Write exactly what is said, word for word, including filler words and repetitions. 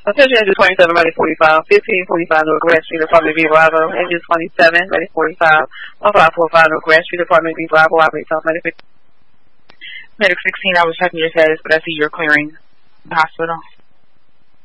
Attention, engine twenty-seven, ready forty-five, fifteen forty-five North Grand Street, Apartment B, Bravo. Engine twenty-seven, ready forty-five, one five four five North Grand Street, Apartment B, Bravo. Operate South Medic. Medic sixteen, I was checking your status, but I see you're clearing the hospital.